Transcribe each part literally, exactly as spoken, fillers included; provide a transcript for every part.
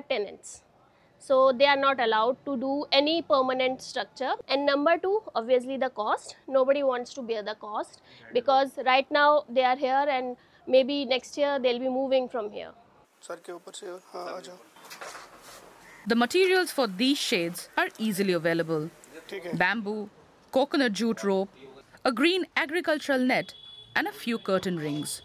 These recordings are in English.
tenants. So they are not allowed to do any permanent structure. And number two, obviously the cost. Nobody wants to bear the cost because right now they are here and maybe next year they'll be moving from here. The materials for these shades are easily available. Bamboo, coconut jute rope, a green agricultural net and a few curtain rings.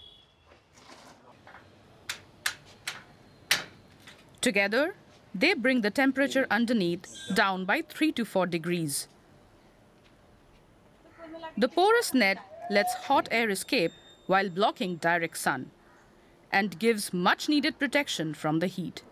Together, they bring the temperature underneath down by three to four degrees. The porous net lets hot air escape while blocking direct sun and gives much needed protection from the heat.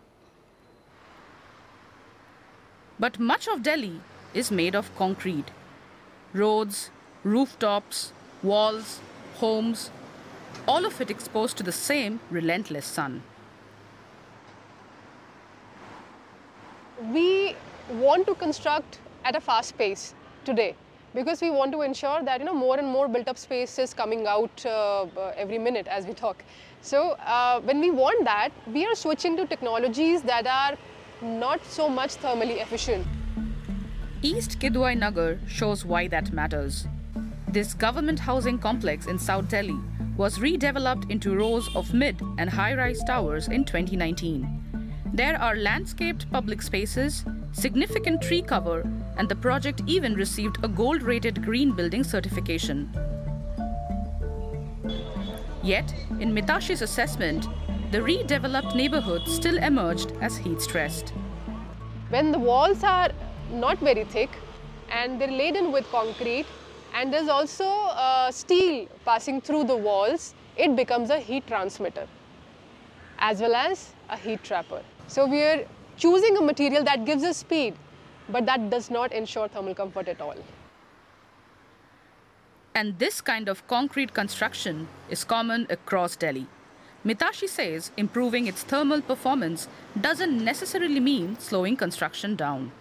But much of Delhi is made of concrete. Roads, rooftops, walls, homes, all of it exposed to the same relentless sun. We want to construct at a fast pace today because we want to ensure that you know more and more built-up space is coming out uh, every minute as we talk. So uh, when we want that, we are switching to technologies that are not so much thermally efficient. East Kidwai Nagar shows why that matters. This government housing complex in South Delhi was redeveloped into rows of mid and high-rise towers in twenty nineteen. There are landscaped public spaces, significant tree cover, and the project even received a gold-rated green building certification. Yet, in Mitashi's assessment, the redeveloped neighborhood still emerged as heat-stressed. When the walls are not very thick and they're laden with concrete and there's also uh, steel passing through the walls, it becomes a heat transmitter as well as a heat trapper. So we are choosing a material that gives us speed, but that does not ensure thermal comfort at all. And this kind of concrete construction is common across Delhi. Mitashi says improving its thermal performance doesn't necessarily mean slowing construction down.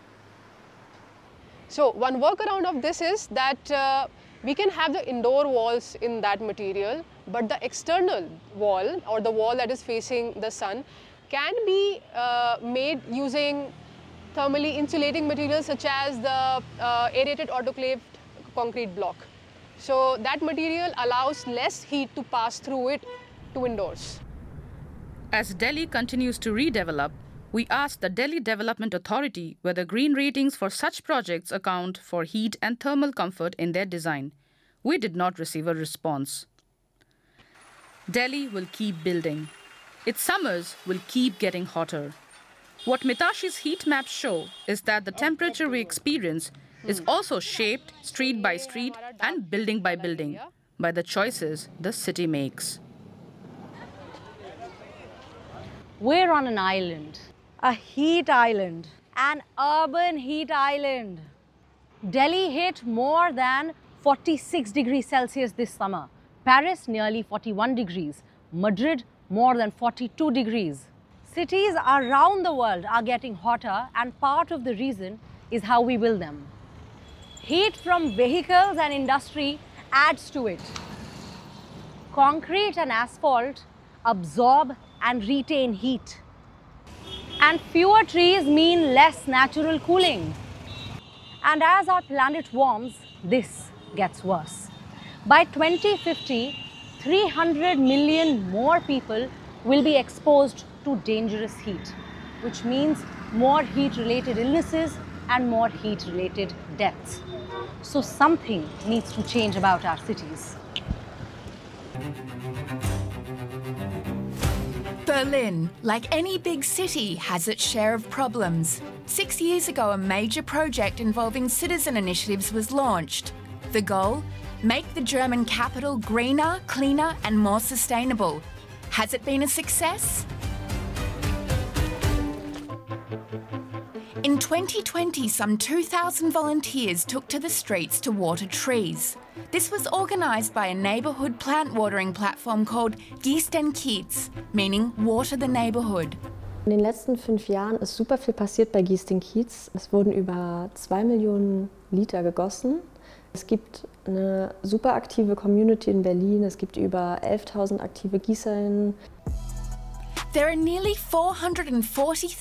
So one workaround of this is that uh, we can have the indoor walls in that material, but the external wall or the wall that is facing the sun can be uh, made using thermally insulating materials such as the uh, aerated autoclaved concrete block. So that material allows less heat to pass through it to indoors. As Delhi continues to redevelop, we asked the Delhi Development Authority whether green ratings for such projects account for heat and thermal comfort in their design. We did not receive a response. Delhi will keep building. Its summers will keep getting hotter. What Mitashi's heat maps show is that the temperature we experience is also shaped street by street and building by building by the choices the city makes. We're on an island, a heat island, an urban heat island. Delhi hit more than forty-six degrees Celsius this summer. Paris nearly forty-one degrees. Madrid more than forty-two degrees. Cities around the world are getting hotter, and part of the reason is how we build them. Heat from vehicles and industry adds to it. Concrete and asphalt absorb and retain heat. And fewer trees mean less natural cooling. And as our planet warms, this gets worse. By twenty fifty, three hundred million more people will be exposed to dangerous heat, which means more heat-related illnesses and more heat-related deaths. So something needs to change about our cities. Berlin, like any big city, has its share of problems. Six years ago, a major project involving citizen initiatives was launched. The goal? Make the German capital greener, cleaner and more sustainable. Has it been a success? In twenty twenty, some two thousand volunteers took to the streets to water trees. This was organised by a neighbourhood plant watering platform called Gieß den Kiez, meaning water the neighbourhood. In den letzten fünf Jahren ist super viel passiert bei Gieß den Kiez. Es wurden über zwei Millionen Liter gegossen. Es gibt eine super aktive Community in Berlin. Es gibt über elftausend aktive GießerInnen. There are nearly four hundred forty